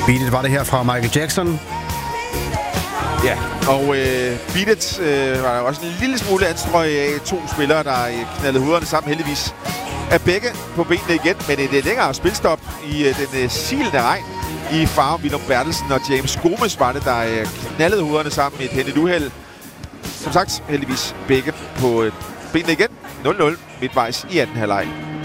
Beat It var det her fra Michael Jackson. Ja, og Beat It var der også en lille smule anstrøg af 2 spillere, der knaldede hovederne sammen heldigvis. Er begge på benene igen, men et længere spilstop i den silende regn i Farum Willum Bertelsen og James Gomes var det, der knaldede hovederne sammen i et hændigt uheld. Som sagt, heldigvis begge på benene igen. 0-0 midtvejs i anden halvleg.